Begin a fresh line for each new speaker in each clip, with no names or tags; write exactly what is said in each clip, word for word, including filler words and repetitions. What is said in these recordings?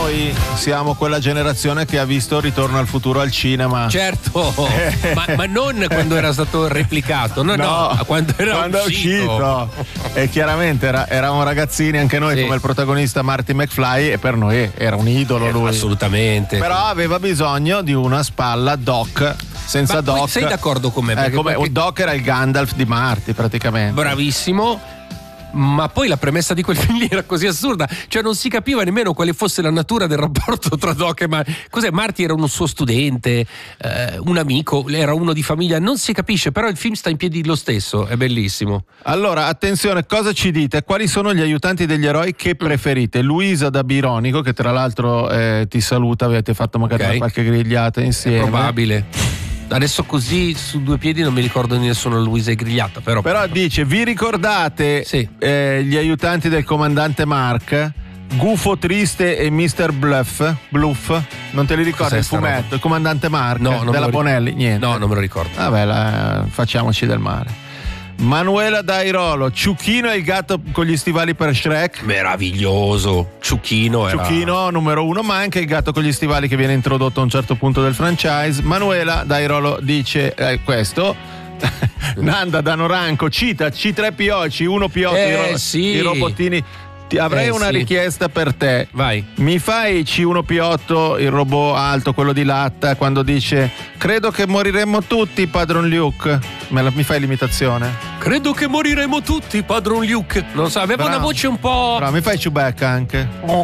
noi siamo quella generazione che ha visto Ritorno al futuro al cinema.
Certo, ma, ma non quando era stato replicato, no, no, no quando era
quando
uscito.
è uscito. E chiaramente era, eravamo ragazzini anche noi, sì, come il protagonista Marty McFly, e per noi era un idolo
eh,
lui.
Assolutamente.
Però aveva bisogno di una spalla Doc. Senza
ma
Doc.
Sei d'accordo con me?
Eh, come,
qualche...
Doc era il Gandalf di Marty praticamente.
Bravissimo. Ma poi la premessa di quel film lì era così assurda, cioè non si capiva nemmeno quale fosse la natura del rapporto tra Doc e Marty. Cos'è? Marty era un suo studente, eh, un amico, era uno di famiglia, non si capisce, però il film sta in piedi lo stesso, è bellissimo.
Allora, attenzione, cosa ci dite? Quali sono gli aiutanti degli eroi che preferite? Luisa da Bironico, che tra l'altro eh, ti saluta, avete fatto magari okay. qualche grigliata insieme.
È probabile. Adesso così su due piedi non mi ricordo di nessuno Luisa e grigliata, però.
Però dice, vi ricordate
sì.
eh, gli aiutanti del comandante Mark? Gufo Triste e mister Bluff? Bluff? Non te li ricordi?
Cos'è
il fumetto, roba? Il comandante Mark
no,
della
ric-
Bonelli? Niente.
No, non me lo ricordo.
Vabbè, la, facciamoci del male. Manuela Dairolo, Ciuchino e il gatto con gli stivali per Shrek.
Meraviglioso. Ciuchino era...
Ciuchino numero uno, ma anche il gatto con gli stivali che viene introdotto a un certo punto del franchise. Manuela Dairolo dice eh, questo. Nanda da Noranco cita C tre P O, C uno P otto,
eh,
i, ro-
sì.
i robottini. Ti avrei
eh,
una
sì.
richiesta per te.
Vai.
Mi fai C uno P otto, il robot alto, quello di latta, quando dice credo che moriremmo tutti, padron Luke. Me la, mi fai l'imitazione?
Credo che moriremo tutti, padron Luke. Non so, aveva
Bravo.
una voce un po'.
Bravo, mi fai Chewbacca anche.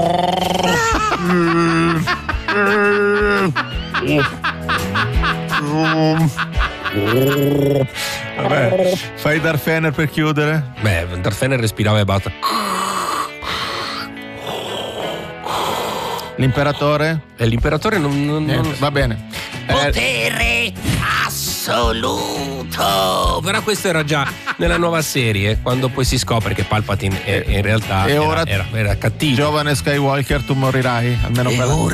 Vabbè, fai Darth Vader per chiudere?
Beh, Darth Vader respirava e basta.
L'imperatore?
E l'imperatore non, non,
Niente,
non...
va bene.
Potere assoluto. Però questo era già nella nuova serie, quando poi si scopre che Palpatine è, in realtà
e
era,
ora
era, era cattivo.
Giovane Skywalker, tu morirai almeno
e
per
ora